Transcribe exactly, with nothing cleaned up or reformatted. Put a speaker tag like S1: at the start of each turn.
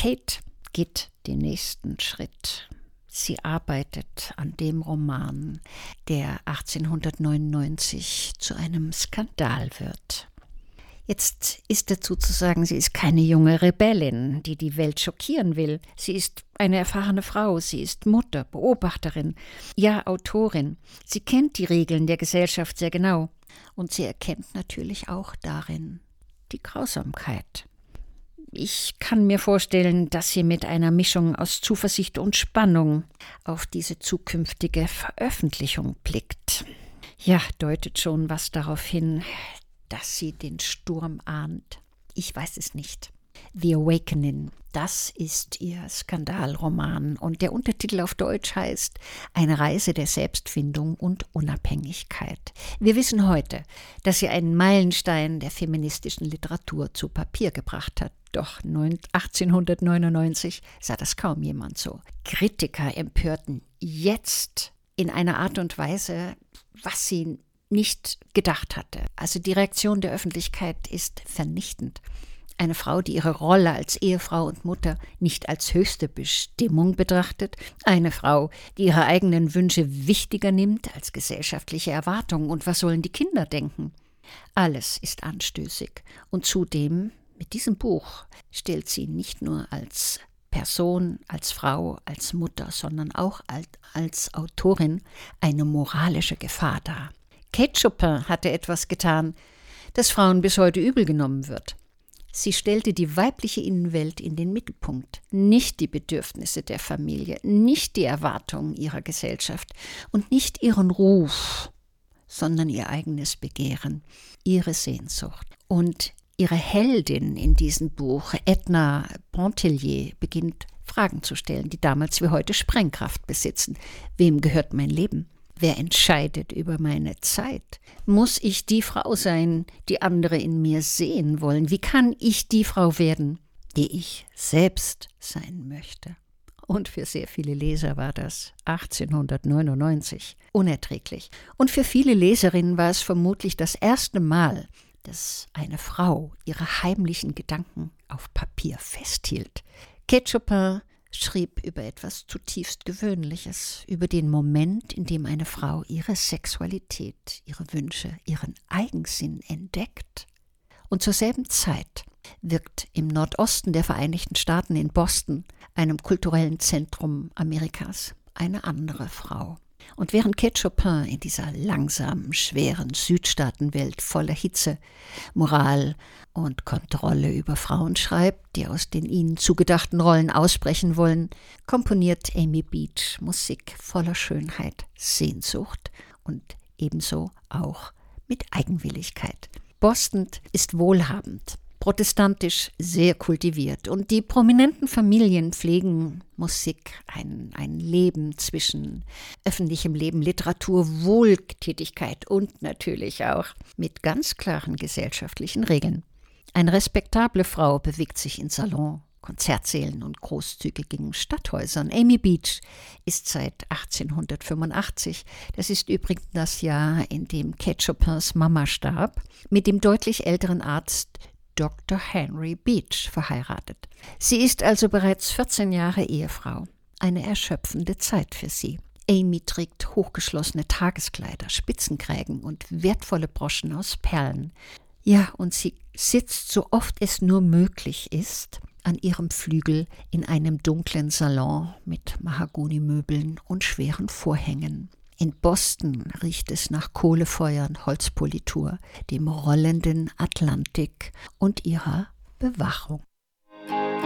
S1: Kate geht den nächsten Schritt. Sie arbeitet an dem Roman, der achtzehnhundertneunundneunzig zu einem Skandal wird. Jetzt ist dazu zu sagen, sie ist keine junge Rebellin, die die Welt schockieren will. Sie ist eine erfahrene Frau, sie ist Mutter, Beobachterin, ja Autorin. Sie kennt die Regeln der Gesellschaft sehr genau und sie erkennt natürlich auch darin die Grausamkeit. Ich kann mir vorstellen, dass sie mit einer Mischung aus Zuversicht und Spannung auf diese zukünftige Veröffentlichung blickt. Ja, deutet schon was darauf hin, dass sie den Sturm ahnt. Ich weiß es nicht. The Awakening, das ist ihr Skandalroman und der Untertitel auf Deutsch heißt Eine Reise der Selbstfindung und Unabhängigkeit. Wir wissen heute, dass sie einen Meilenstein der feministischen Literatur zu Papier gebracht hat. Doch achtzehnhundertneunundneunzig sah das kaum jemand so. Kritiker empörten jetzt in einer Art und Weise, was sie nicht gedacht hatte. Also die Reaktion der Öffentlichkeit ist vernichtend. Eine Frau, die ihre Rolle als Ehefrau und Mutter nicht als höchste Bestimmung betrachtet. Eine Frau, die ihre eigenen Wünsche wichtiger nimmt als gesellschaftliche Erwartungen. Und was sollen die Kinder denken? Alles ist anstößig. Und zudem, mit diesem Buch, stellt sie nicht nur als Person, als Frau, als Mutter, sondern auch als, als Autorin eine moralische Gefahr dar. Kate Chopin hatte etwas getan, das Frauen bis heute übel genommen wird. Sie stellte die weibliche Innenwelt in den Mittelpunkt, nicht die Bedürfnisse der Familie, nicht die Erwartungen ihrer Gesellschaft und nicht ihren Ruf, sondern ihr eigenes Begehren, ihre Sehnsucht. Und ihre Heldin in diesem Buch, Edna Pontellier, beginnt Fragen zu stellen, die damals wie heute Sprengkraft besitzen. Wem gehört mein Leben? Wer entscheidet über meine Zeit? Muss ich die Frau sein, die andere in mir sehen wollen? Wie kann ich die Frau werden, die ich selbst sein möchte? Und für sehr viele Leser war das achtzehnhundertneunundneunzig unerträglich. Und für viele Leserinnen war es vermutlich das erste Mal, dass eine Frau ihre heimlichen Gedanken auf Papier festhielt. Kate Chopin schrieb über etwas zutiefst Gewöhnliches, über den Moment, in dem eine Frau ihre Sexualität, ihre Wünsche, ihren Eigensinn entdeckt. Und zur selben Zeit wirkt im Nordosten der Vereinigten Staaten in Boston, einem kulturellen Zentrum Amerikas, eine andere Frau. Und während Kate Chopin in dieser langsamen, schweren Südstaatenwelt voller Hitze, Moral und Kontrolle über Frauen schreibt, die aus den ihnen zugedachten Rollen ausbrechen wollen, komponiert Amy Beach Musik voller Schönheit, Sehnsucht und ebenso auch mit Eigenwilligkeit. Boston ist wohlhabend, protestantisch sehr kultiviert und die prominenten Familien pflegen Musik, ein, ein Leben zwischen öffentlichem Leben, Literatur, Wohltätigkeit und natürlich auch mit ganz klaren gesellschaftlichen Regeln. Eine respektable Frau bewegt sich in Salon, Konzertsälen und großzügigen Stadthäusern. Amy Beach ist seit achtzehnhundertfünfundachtzig, das ist übrigens das Jahr, in dem Kate Chopins Mama starb, mit dem deutlich älteren Arzt Doktor Henry Beach verheiratet. Sie ist also bereits vierzehn Jahre Ehefrau. Eine erschöpfende Zeit für sie. Amy trägt hochgeschlossene Tageskleider, Spitzenkrägen und wertvolle Broschen aus Perlen. Ja, und sie sitzt, so oft es nur möglich ist, an ihrem Flügel in einem dunklen Salon mit Mahagonimöbeln und schweren Vorhängen. In Boston riecht es nach Kohlefeuern, Holzpolitur, dem rollenden Atlantik und ihrer Bewachung.